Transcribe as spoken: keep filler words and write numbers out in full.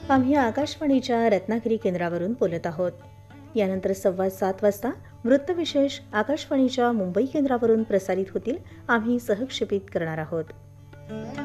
आम्ही आकाशवाणीच्या रत्नागिरी केंद्रावरून बोलत आहोत. यानंतर सव्वा सात वाजता वृत्तविशेष आकाशवाणीच्या मुंबई केंद्रावरून प्रसारित होतील. आम्ही सहक्षेपित करणार आहोत.